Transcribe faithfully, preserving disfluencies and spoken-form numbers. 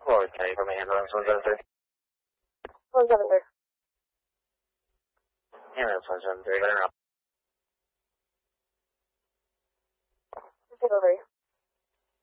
quote. Can you put me ambulance one seven three? one seven three. Ambulance one seven three, got it now. one seven three.